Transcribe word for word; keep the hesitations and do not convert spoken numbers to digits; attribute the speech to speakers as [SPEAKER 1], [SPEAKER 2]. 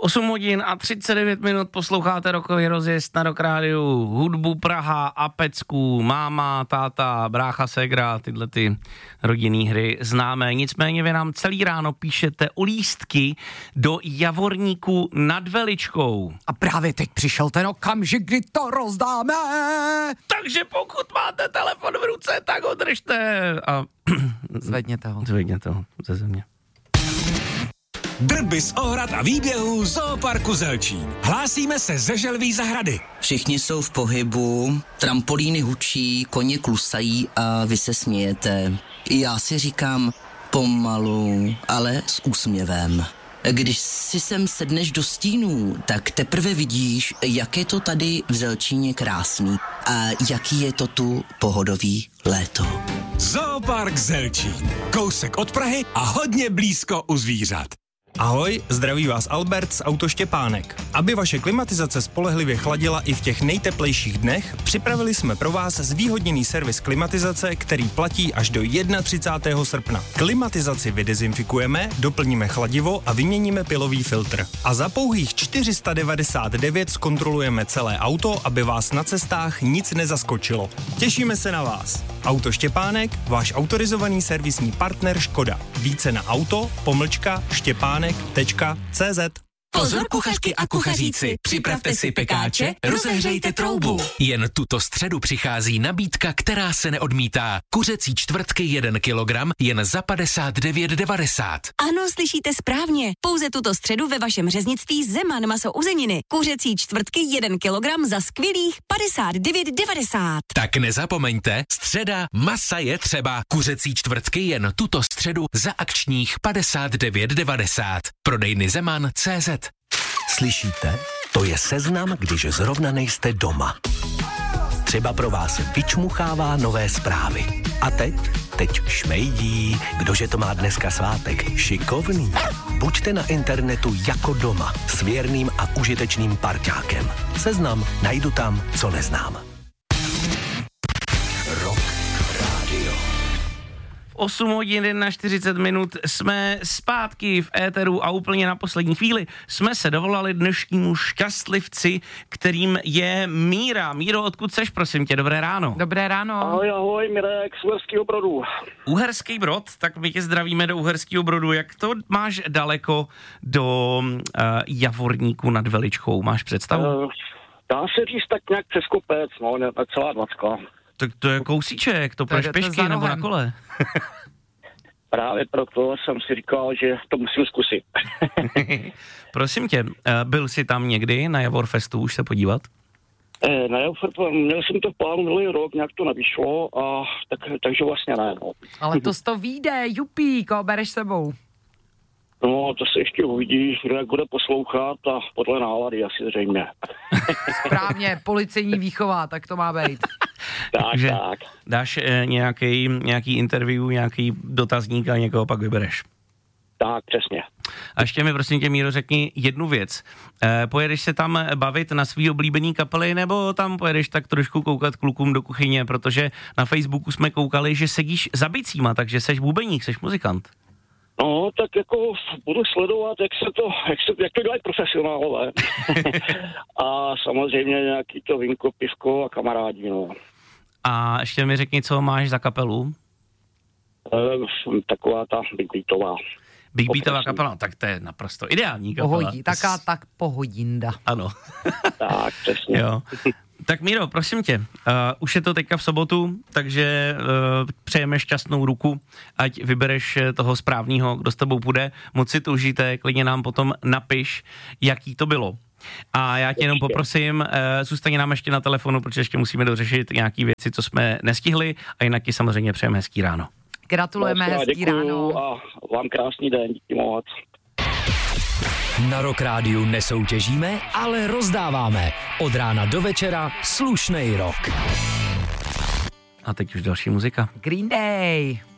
[SPEAKER 1] osm hodin a třicet devět minut posloucháte rokový rozjezd na Rock Rádiu, hudbu Praha a Pecku, máma, táta, brácha, ségra, tyhle ty rodinný hry známe. Nicméně vy nám celý ráno píšete o lístky do Javorníku nad Veličkou.
[SPEAKER 2] A právě teď přišel ten okamžik, kdy to rozdáme.
[SPEAKER 1] Takže pokud máte telefon v ruce, tak ho držte a
[SPEAKER 2] zvedněte ho.
[SPEAKER 1] Zvedněte ho ze země.
[SPEAKER 3] Drby z ohrad a výběhů Zooparku Zelčín. Hlásíme se ze Želví zahrady.
[SPEAKER 4] Všichni jsou v pohybu, trampolíny hučí, koně klusají a vy se smějete. Já si říkám pomalu, ale s úsměvem. Když si sem sedneš do stínů, tak teprve vidíš, jak je to tady v Zelčíně krásný a jaký je to tu pohodový léto.
[SPEAKER 3] Zoopark Zelčín. Kousek od Prahy a hodně blízko u zvířat.
[SPEAKER 5] Ahoj, zdraví vás Albert z Autoštěpánek. Aby vaše klimatizace spolehlivě chladila i v těch nejteplejších dnech, připravili jsme pro vás zvýhodněný servis klimatizace, který platí až do třicátého prvního srpna. Klimatizaci vydezinfikujeme, doplníme chladivo a vyměníme pilový filtr. A za pouhých čtyři sta devadesát devět zkontrolujeme celé auto, aby vás na cestách nic nezaskočilo. Těšíme se na vás. Autoštěpánek, váš autorizovaný servisní partner Škoda. Více na auto, pomlčka, štěpánek tečka cé zet.
[SPEAKER 6] Pozor kuchařky a kuchaříci, připravte si pekáče, rozehřejte troubu. Jen tuto středu přichází nabídka, která se neodmítá. Kuřecí čtvrtky jeden kilogram jen za padesát devět devadesát.
[SPEAKER 7] Ano, slyšíte správně. Pouze tuto středu ve vašem řeznictví Zeman maso uzeniny. Kuřecí čtvrtky jeden kilogram za skvělých padesát devět devadesát.
[SPEAKER 6] Tak nezapomeňte, středa masa je třeba. Kuřecí čtvrtky jen tuto středu za akčních padesát devět devadesát. Prodejny Zeman tečka cé zet.
[SPEAKER 8] Slyšíte? To je seznam, když zrovna nejste doma. Třeba pro vás vyčmuchává nové zprávy. A teď? Teď šmejdí. Kdože to má dneska svátek? Šikovný. Buďte na internetu jako doma. S věrným a užitečným parťákem. Seznam najdu tam, co neznám. Rock Radio.
[SPEAKER 1] osm hodin na čtyřicet minut jsme zpátky v éteru a úplně na poslední chvíli jsme se dovolali dnešnímu šťastlivci, kterým je Míra. Míro, odkud seš, prosím tě, dobré ráno.
[SPEAKER 2] Dobré ráno.
[SPEAKER 9] Ahoj, ahoj, Mirek z Uherského Brodu.
[SPEAKER 1] Uherský Brod, tak my tě zdravíme do Uherského Brodu. Jak to máš daleko do uh, Javorníku nad Veličkou? Máš představu? Uh,
[SPEAKER 9] dá se říct tak nějak přes kopec, no, ne, celá dvacka.
[SPEAKER 1] Tak to je kousíček, to půjdeš pěšky nebo na kole?
[SPEAKER 9] Právě proto jsem si říkal, že to musím zkusit.
[SPEAKER 1] Prosím tě, byl jsi tam někdy na Javorfestu už se podívat?
[SPEAKER 9] Na Javorfestu, měl jsem to v plánu minulý rok, nějak to nevyšlo, a tak, takže vlastně ne. No.
[SPEAKER 2] Ale to to vyjde, jupí, koho bereš sebou?
[SPEAKER 9] No, to se ještě uvidí, kdo jak bude poslouchat a podle nálady asi zřejmě.
[SPEAKER 2] Správně, policejní výchova, tak to má být.
[SPEAKER 9] Tak,
[SPEAKER 1] Takže
[SPEAKER 9] tak.
[SPEAKER 1] dáš eh, nějaký, nějaký interview, nějaký dotazník a někoho pak vybereš.
[SPEAKER 9] Tak, přesně.
[SPEAKER 1] A ještě mi prosím tě, Míro, řekni jednu věc. Eh, pojedeš se tam bavit na svý oblíbený kapely, nebo tam pojedeš tak trošku koukat klukům do kuchyně, protože na Facebooku jsme koukali, že sedíš za bicíma, takže seš bubeník, seš muzikant.
[SPEAKER 9] No, tak jako budu sledovat, jak se to, jak se, jak to dělají profesionálové. A samozřejmě nějaký to vinko, pivko a kamarádi, no.
[SPEAKER 1] A ještě mi řekni, co máš za kapelu?
[SPEAKER 9] E, taková ta Big Beatová.
[SPEAKER 1] Big Beatová kapela, tak to je naprosto ideální kapela.
[SPEAKER 2] Pohodí, taká tak pohodinda.
[SPEAKER 1] Ano.
[SPEAKER 9] Tak, přesně.
[SPEAKER 1] Jo. Tak Míro, prosím tě, uh, už je to teďka v sobotu, takže uh, přejeme šťastnou ruku, ať vybereš toho správného, kdo s tebou půjde, moc si to užijte, klidně nám potom napiš, jaký to bylo. A já tě jenom poprosím, uh, zůstaň nám ještě na telefonu, protože ještě musíme dořešit nějaký věci, co jsme nestihli, a jinak ti samozřejmě přejeme hezký ráno.
[SPEAKER 2] Gratulujeme, hezký ráno.
[SPEAKER 9] A vám krásný den, díky moc.
[SPEAKER 8] Na Rock Rádiu nesoutěžíme, ale rozdáváme. Od rána do večera slušnej rock.
[SPEAKER 1] A teď už další muzika.
[SPEAKER 2] Green Day.